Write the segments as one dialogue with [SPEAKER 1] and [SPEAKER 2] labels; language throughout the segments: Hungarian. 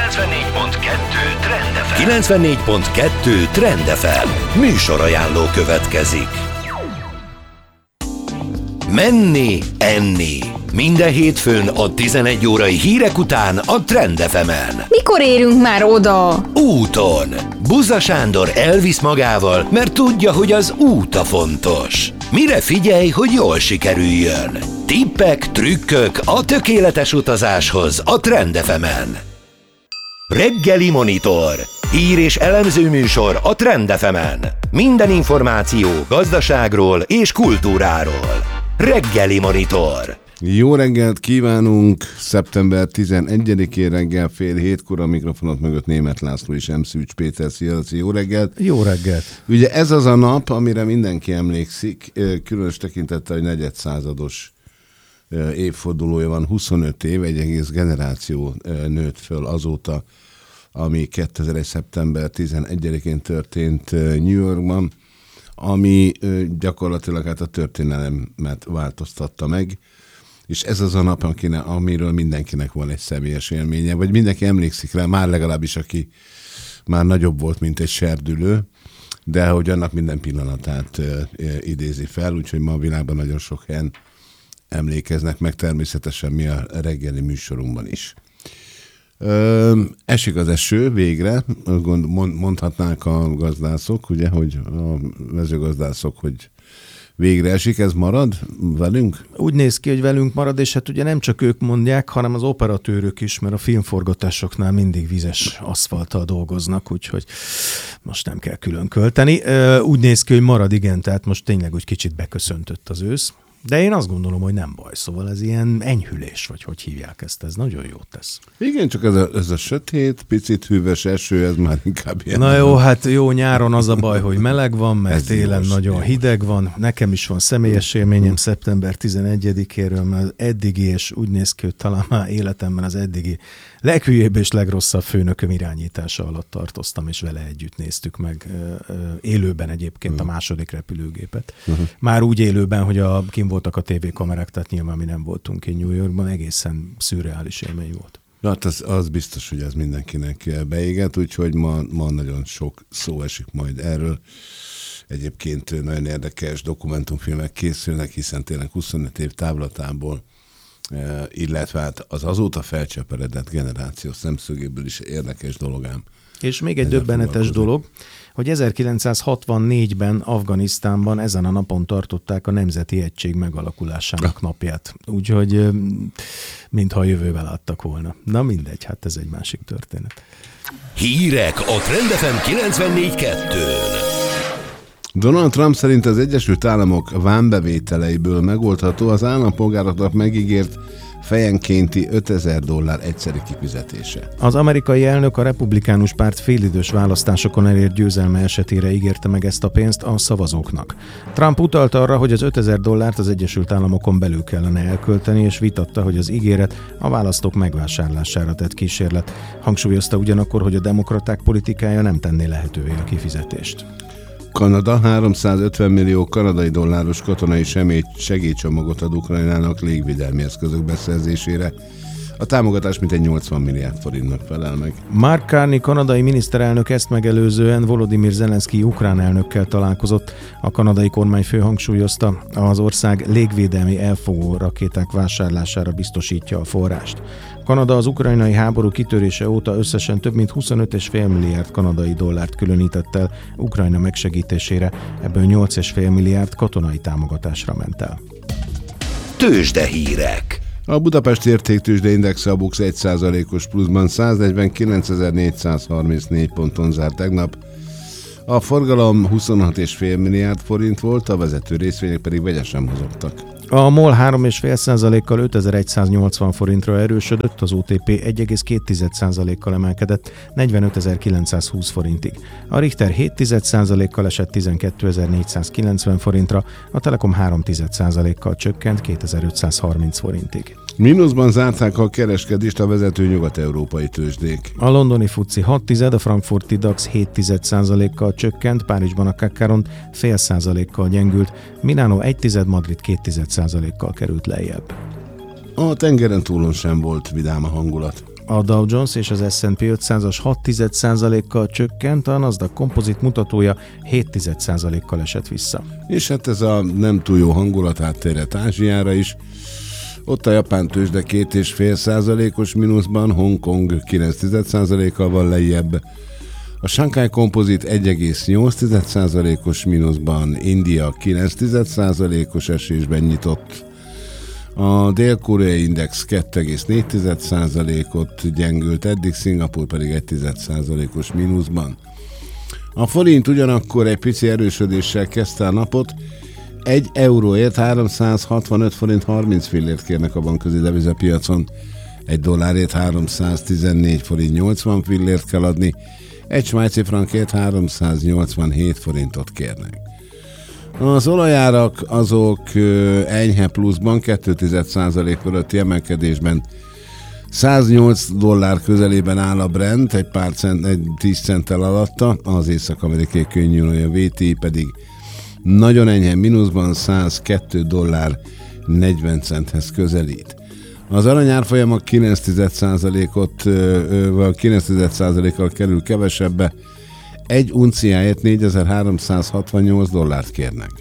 [SPEAKER 1] Trend FM. 94.2 Trend FM. Műsorajánló következik. Menni, enni. Minden hétfőn a 11 órai hírek után a Trend FM-en.
[SPEAKER 2] Mikor érünk már oda?
[SPEAKER 1] Úton. Buza Sándor elvisz magával, mert tudja, hogy az út a fontos. Mire figyelj, hogy jól sikerüljön? Tippek, trükkök a tökéletes utazáshoz a Trend FM-en. Reggeli Monitor. Hír és elemző műsor a Trend FM-en. Minden információ gazdaságról és kultúráról. Reggeli Monitor.
[SPEAKER 3] Jó reggelt kívánunk! Szeptember 11-én reggel fél hétkor a mikrofonok mögött Németh László és M. Szűcs Péter. Szia, jó reggelt!
[SPEAKER 4] Jó reggelt!
[SPEAKER 3] Ugye ez az a nap, amire mindenki emlékszik, különös tekintettel, hogy negyedszázados évfordulója van, 25 év, egy egész generáció nőtt föl azóta, ami 2001. szeptember 11-én történt New Yorkban, ami gyakorlatilag hát a történelmet változtatta meg, és ez az a nap, amiről mindenkinek van egy személyes élménye, vagy mindenki emlékszik rá, már legalábbis aki már nagyobb volt, mint egy serdülő, de hogy annak minden pillanatát idézi fel, úgyhogy ma a világban nagyon sok helyen emlékeznek meg, természetesen mi a reggeli műsorunkban is. Esik az eső végre, mondhatnánk a gazdászok, ugye, hogy a mezőgazdászok, hogy végre esik, ez marad velünk?
[SPEAKER 4] Úgy néz ki, hogy velünk marad, és hát ugye nem csak ők mondják, hanem az operatőrök is, mert a filmforgatásoknál mindig vizes aszfalttal dolgoznak, úgyhogy most nem kell külön költeni. Úgy néz ki, hogy marad, igen, tehát most tényleg úgy kicsit beköszöntött az ősz. De én azt gondolom, hogy nem baj, szóval ez ilyen enyhülés, vagy hogy hívják ezt, ez nagyon jót tesz.
[SPEAKER 3] Igen, csak ez a sötét, picit hűvös eső, ez már inkább ilyen.
[SPEAKER 4] Na jó, hát jó, nyáron az a baj, hogy meleg van, mert télen nagyon hideg van. Nekem is van személyes élményem szeptember 11-éről, mert eddigi, és úgy néz ki, hogy talán már életemben az eddigi leghülyébb és legrosszabb főnököm irányítása alatt tartoztam, és vele együtt néztük meg élőben egyébként a második repülőgépet. Már úgy élőben, hogy kim voltak a tévékamerák, tehát nyilván mi nem voltunk ki New Yorkban, egészen szürreális élmény volt.
[SPEAKER 3] Na, hát az biztos, hogy ez mindenkinek beéget, úgyhogy ma nagyon sok szó esik majd erről. Egyébként nagyon érdekes dokumentumfilmek készülnek, hiszen tényleg 25 év távlatából, illetve hát az azóta felcseperedett generáció szemszögéből is érdekes dolog ám.
[SPEAKER 4] És még egy döbbenetes dolog, hogy 1964-ben Afganisztánban ezen a napon tartották a Nemzeti Egység megalakulásának napját. Úgyhogy mintha a jövővel láttak volna. Na mindegy, hát ez egy másik történet.
[SPEAKER 1] Hírek a Trend FM 94.2-n.
[SPEAKER 3] Donald Trump szerint az Egyesült Államok vámbevételeiből megoldható az állampolgároknak megígért fejenkénti $5000 egyszeri kifizetése.
[SPEAKER 4] Az amerikai elnök a republikánus párt félidős választásokon elért győzelme esetére ígérte meg ezt a pénzt a szavazóknak. Trump utalt arra, hogy az $5000 az Egyesült Államokon belül kellene elkölteni, és vitatta, hogy az ígéret a választók megvásárlására tett kísérlet. Hangsúlyozta ugyanakkor, hogy a demokraták politikája nem tenné lehetővé a kifizetést.
[SPEAKER 3] Kanada $350 millió kanadai dolláros katonai segélycsomagot ad Ukrajnának légvédelmi eszközök beszerzésére. A támogatás mintegy 80 milliárd forintnak felel meg.
[SPEAKER 4] Mark Carney kanadai miniszterelnök ezt megelőzően Volodymyr Zelenszky ukrán elnökkel találkozott. A kanadai kormányfő hangsúlyozta, az ország légvédelmi elfogó rakéták vásárlására biztosítja a forrást. Kanada az ukrajnai háború kitörése óta összesen több mint 25,5 milliárd kanadai dollárt különített el Ukrajna megsegítésére, ebből 8,5 milliárd katonai támogatásra ment el.
[SPEAKER 1] Tőzsdehírek.
[SPEAKER 3] A Budapesti Értéktőzsdeindexe a BUX 1%-os pluszban 149.434 ponton zárt tegnap. A forgalom 26,5 milliárd forint volt, a vezető részvények pedig vegyesen mozogtak.
[SPEAKER 4] A MOL 3,5%-kal 5180 forintra erősödött, az OTP 1,2%-kal emelkedett 45.920 forintig. A Richter 7%-kal esett 12.490 forintra, a Telekom 3%-kal csökkent 2530 forintig.
[SPEAKER 3] Mínuszban zárták a kereskedést a vezető nyugat-európai tőzsdék.
[SPEAKER 4] A londoni FTSE 6%, a frankfurti DAX 7%-kal csökkent, Párizsban a CAC 0,5%-kal gyengült, Milánó 1%, Madrid 2%-kal került lejjebb.
[SPEAKER 3] A tengeren túlon sem volt vidám a hangulat.
[SPEAKER 4] A Dow Jones és az S&P 500-as 6,1%-kal csökkent, a Nasdaq Composite mutatója 7,1%-kal esett vissza.
[SPEAKER 3] És hát ez a nem túl jó hangulat átterjedt Ázsiára is. Ott a japán tőzsde 2,5%-os mínuszban, Hongkong 9,1%-kal van lejjebb. A Shanghai Composite 1,8%-os mínuszban, India 9,1%-os esésben nyitott. A dél-koreai index 2,4%-ot gyengült eddig, Szingapúr pedig 1,1%-os mínuszban. A forint ugyanakkor egy pici erősödéssel kezdte a napot, 1 euróért 365 forint 30 fillért kérnek a bankközi devizapiacon, 1 dollárért 314 forint 80 fillért kell adni, egy svájci frankért 387 forintot kérnek. Az olajárak azok enyhe pluszban, 2,1% fölötti emelkedésben 108 dollár közelében áll a Brent, egy 10 centtel alatta, az észak-amerikai könnyűolaj, a WTI pedig nagyon enyhe mínuszban 102 dollár 40 centhez közelít. Az aranyárfolyama 9,1%-kal kerül kevesebbe, egy unciáért 4368 dollárt kérnek.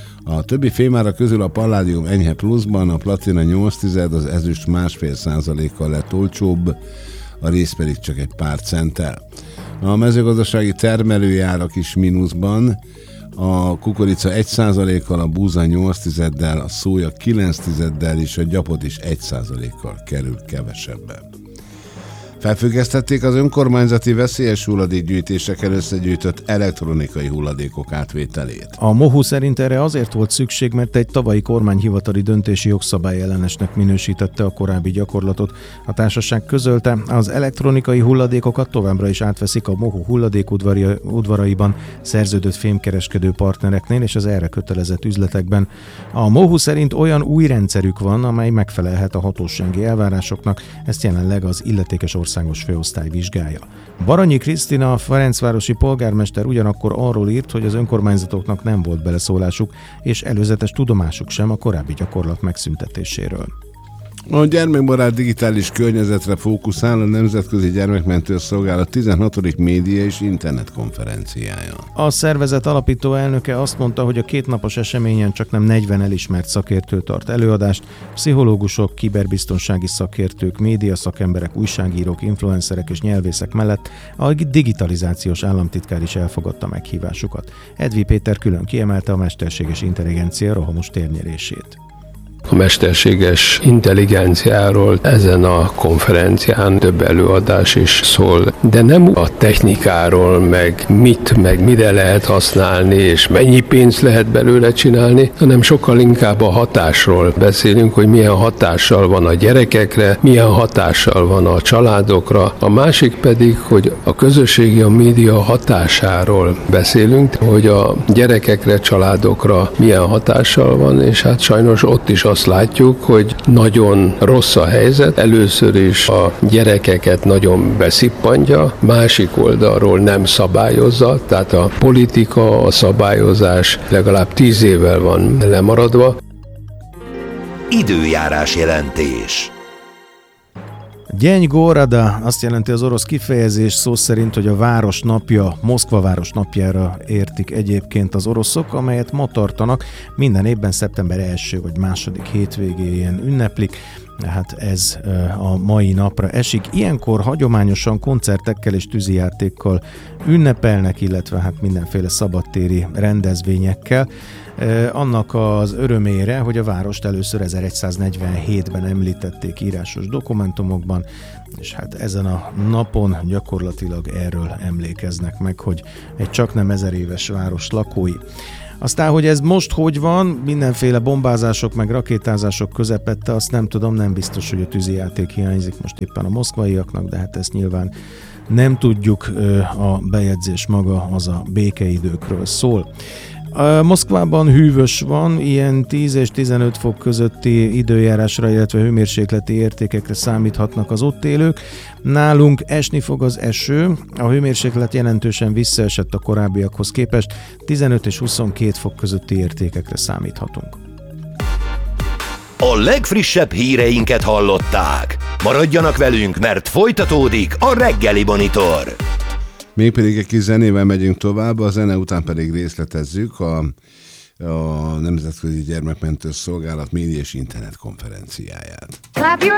[SPEAKER 3] A többi fémára közül a palládium enyhe pluszban, a platina 8,1, az ezüst 1,5%-kal lett olcsóbb, a rész pedig csak egy pár centtel. A mezőgazdasági termelőjárak is mínuszban, a kukorica 1%-kal, a búza 8,1-del, a szója 9,1-del és a gyapot is 1%-kal kerül kevesebben. Felfüggesztették az önkormányzati veszélyes hulladékgyűjtéseken összegyűjtött elektronikai hulladékok átvételét.
[SPEAKER 4] A MOHU szerint erre azért volt szükség, mert egy tavalyi kormányhivatali döntési jogszabály ellenesnek minősítette a korábbi gyakorlatot. A társaság közölte, az elektronikai hulladékokat továbbra is átveszik a MOHU hulladékudvaraiban szerződött fémkereskedő partnereknél és az erre kötelezett üzletekben. A MOHU szerint olyan új rendszerük van, amely megfelelhet a hatósági elvárásoknak, ezt jelenleg az illetékes országos főosztály vizsgálja. Baranyi Krisztina, a ferencvárosi polgármester ugyanakkor arról írt, hogy az önkormányzatoknak nem volt beleszólásuk, és előzetes tudomásuk sem a korábbi gyakorlat megszüntetéséről.
[SPEAKER 3] A gyermekbarát digitális környezetre fókuszál a Nemzetközi Gyermekmentő Szolgálat 16. média és internet konferenciája.
[SPEAKER 4] A szervezet alapító elnöke azt mondta, hogy a 2 napos eseményen csaknem 40 elismert szakértő tart előadást, pszichológusok, kiberbiztonsági szakértők, média szakemberek, újságírók, influencerek és nyelvészek mellett a digitalizációs államtitkár is elfogadta meghívásukat. Edvi Péter külön kiemelte a mesterséges intelligencia rohamos térnyerését.
[SPEAKER 5] A mesterséges intelligenciáról ezen a konferencián több előadás is szól, de nem a technikáról, meg mire lehet használni, és mennyi pénzt lehet belőle csinálni, hanem sokkal inkább a hatásról beszélünk, hogy milyen hatással van a gyerekekre, milyen hatással van a családokra. A másik pedig, hogy a közösségi, a média hatásáról beszélünk, hogy a gyerekekre, családokra milyen hatással van, és hát sajnos ott is azt látjuk, hogy nagyon rossz a helyzet. Először is a gyerekeket nagyon beszippantja, másik oldalról nem szabályozza, tehát a politika, a szabályozás legalább 10 évvel van lemaradva.
[SPEAKER 1] Időjárás jelentés.
[SPEAKER 4] Dень goroda azt jelenti az orosz kifejezés szó szerint, hogy a város napja, Moszkva város napjára értik egyébként az oroszok, amelyet ma tartanak, minden évben szeptember 1. vagy 2. hétvégéjén ünneplik. Hát ez a mai napra esik. Ilyenkor hagyományosan koncertekkel és tűzijátékkal ünnepelnek, illetve hát mindenféle szabadtéri rendezvényekkel. Annak az örömére, hogy a várost először 1147-ben említették írásos dokumentumokban, és hát ezen a napon gyakorlatilag erről emlékeznek meg, hogy egy csaknem 1000 éves város lakói. Aztán, hogy ez most hogy van, mindenféle bombázások meg rakétázások közepette, azt nem tudom, nem biztos, hogy a tűzijáték hiányzik most éppen a moszkvaiaknak, de hát ezt nyilván nem tudjuk, a bejegyzés maga az a békeidőkről szól. Moszkvában hűvös van, ilyen 10 és 15 fok közötti időjárásra, illetve hőmérsékleti értékekre számíthatnak az ott élők. Nálunk esni fog az eső, a hőmérséklet jelentősen visszaesett a korábbiakhoz képest, 15 és 22 fok közötti értékekre számíthatunk.
[SPEAKER 1] A legfrissebb híreinket hallották. Maradjanak velünk, mert folytatódik a Reggeli Monitor.
[SPEAKER 3] Mégpedig egy kis zenével megyünk tovább, a zene után pedig részletezzük a Nemzetközi Gyermekmentő Szolgálat média és internet konferenciáját.
[SPEAKER 6] Clap your